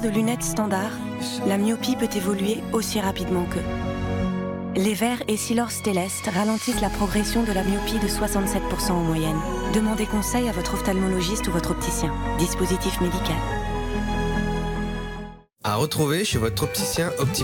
de lunettes standard, la myopie peut évoluer aussi rapidement qu'eux. Les verres Essilor Stellest ralentissent la progression de la myopie de 67% en moyenne. Demandez conseil à votre ophtalmologiste ou votre opticien. Dispositif médical. À retrouver chez votre opticien Optique